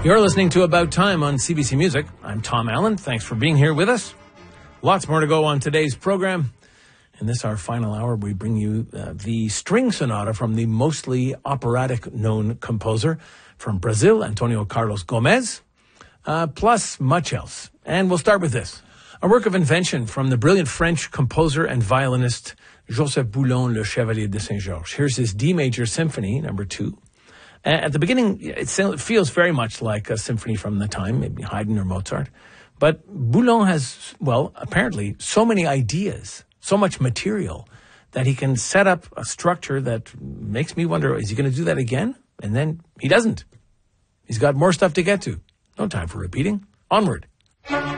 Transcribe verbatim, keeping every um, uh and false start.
You're listening to About Time on C B C Music. I'm Tom Allen. Thanks for being here with us. Lots more to go on today's program. In this, our final hour, we bring you uh, the string sonata from the mostly operatic known composer from Brazil, Antonio Carlos Gomez, uh, plus much else. And we'll start with this. A work of invention from the brilliant French composer and violinist Joseph Boulon, Le Chevalier de Saint-Georges. Here's his D major symphony, number two. At the beginning, it feels very much like a symphony from the time, maybe Haydn or Mozart. But Boulon has, well, apparently so many ideas, so much material, that he can set up a structure that makes me wonder, is he going to do that again? And then he doesn't. He's got more stuff to get to. No time for repeating. Onward.